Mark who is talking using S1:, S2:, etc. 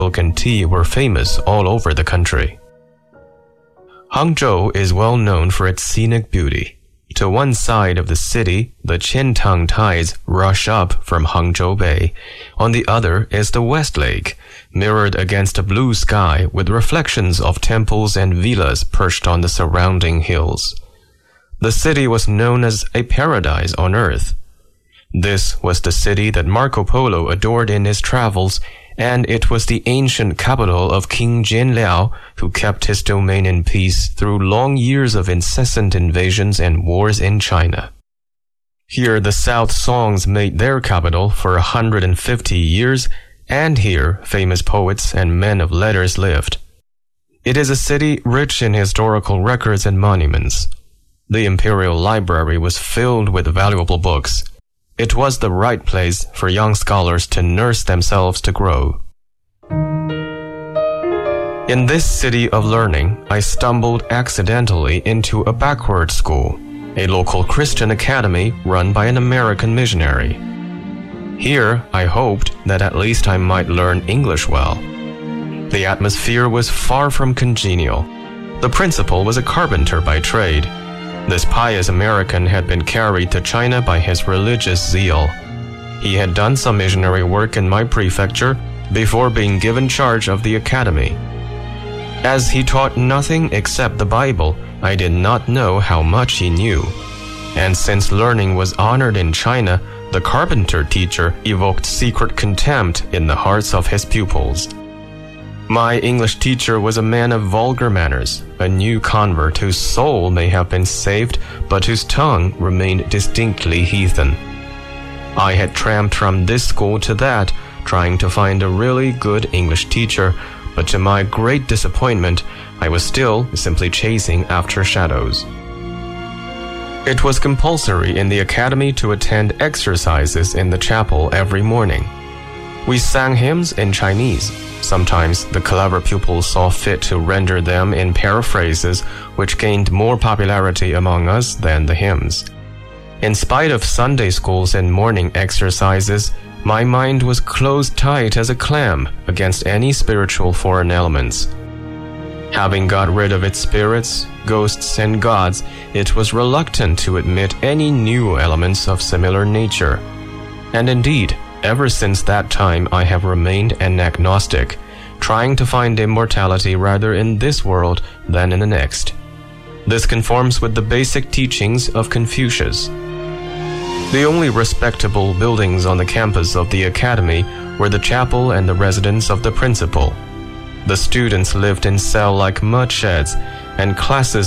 S1: milk and tea were famous all over the country. Hangzhou is well known for its scenic beauty. To one side of the city, the Qiantang tides rush up from Hangzhou Bay. On the other is the West Lake, mirrored against a blue sky with reflections of temples and villas perched on the surrounding hills. The city was known as a paradise on earth. This was the city that Marco Polo adored in his travels, and it was the ancient capital of King Jianliao, who kept his domain in peace through long years of incessant invasions and wars in China. Here the South Songs made their capital for 150 years, and here famous poets and men of letters lived. It is a city rich in historical records and monuments. The Imperial Library was filled with valuable books. It was the right place for young scholars to nurse themselves to grow. In this city of learning, I stumbled accidentally into a backward school, a local Christian academy run by an American missionary. Here, I hoped that at least I might learn English well. The atmosphere was far from congenial. The principal was a carpenter by trade. This pious American had been carried to China by his religious zeal. He had done some missionary work in my prefecture before being given charge of the academy. As he taught nothing except the Bible, I did not know how much he knew. And since learning was honored in China, the carpenter teacher evoked secret contempt in the hearts of his pupils. My English teacher was a man of vulgar manners, a new convert whose soul may have been saved, but whose tongue remained distinctly heathen. I had tramped from this school to that, trying to find a really good English teacher, but to my great disappointment, I was still simply chasing after shadows. It was compulsory in the academy to attend exercises in the chapel every morning. We sang hymns in Chinese. Sometimes the clever pupils saw fit to render them in paraphrases, which gained more popularity among us than the hymns. In spite of Sunday schools and morning exercises, my mind was closed tight as a clam against any spiritual foreign elements. Having got rid of its spirits, ghosts, and gods, it was reluctant to admit any new elements of similar nature. And indeed, ever since that time I have remained an agnostic, trying to find immortality rather in this world than in the next. This conforms with the basic teachings of Confucius. The only respectable buildings on the campus of the academy were the chapel and the residence of the principal. The students lived in cell-like mud sheds, and classes